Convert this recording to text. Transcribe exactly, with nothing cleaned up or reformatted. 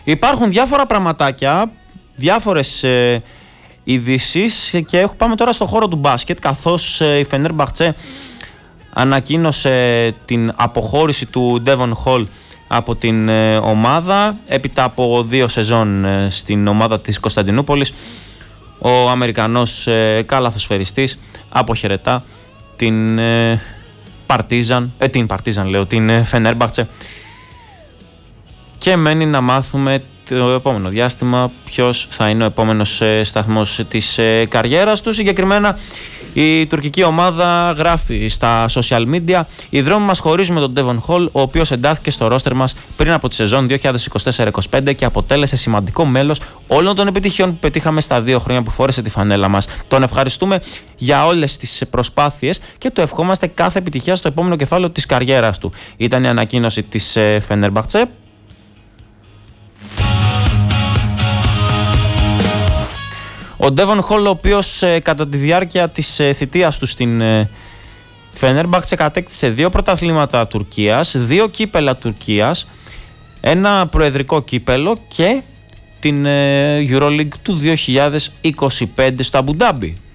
Υπάρχουν διάφορα πραγματάκια, διάφορες ε, ειδήσεις και έχω, πάμε τώρα στο χώρο του μπάσκετ, καθώς ε, η Φενέρμπαχτσε ανακοίνωσε την αποχώρηση του Ντέβον Χολ από την ε, ομάδα έπειτα από δύο σεζόν ε, στην ομάδα της Κωνσταντινούπολης. Ο Αμερικανός ε, καλαθοσφαιριστής αποχαιρετά την ε, Παρτίζαν, ε, την Παρτίζαν λέω, την ε, Φενέρμπαχτσε, και μένει να μάθουμε το επόμενο διάστημα ποιος θα είναι ο επόμενος ε, σταθμός της ε, καριέρας του. Συγκεκριμένα η τουρκική ομάδα γράφει στα social media: οι δρόμοι μας χωρίζουν με τον Ντέβον Χολ, ο οποίος εντάχθηκε στο ρόστερ μας πριν από τη σεζόν δύο χιλιάδες είκοσι τέσσερα είκοσι πέντε και αποτέλεσε σημαντικό μέλος όλων των επιτυχιών που πετύχαμε στα δύο χρόνια που φόρεσε τη φανέλα μας. Τον ευχαριστούμε για όλες τις προσπάθειες και του ευχόμαστε κάθε επιτυχία στο επόμενο κεφάλαιο της καριέρας του. Ήταν η ανακοίνωση της ε, Φενέρμπαχτσε. Ο Ντέβον Χολ, ο οποίος ε, κατά τη διάρκεια της ε, θητείας του στην ε, Φενέρμπαχτσε κατέκτησε δύο πρωταθλήματα Τουρκίας, δύο κύπελα Τουρκίας, ένα προεδρικό κύπελο και την ε, EuroLeague του δύο χιλιάδες είκοσι πέντε στο Αμπουντάμπι.